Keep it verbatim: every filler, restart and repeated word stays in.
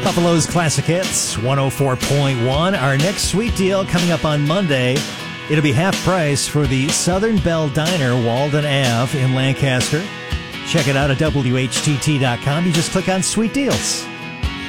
Buffalo's Classic Hits, one oh four point one. Our next sweet deal coming up on Monday. It'll be half price for the Southern Belle Diner, Walden Ave in Lancaster. Check it out at W H T T dot com. You just click on Sweet Deals.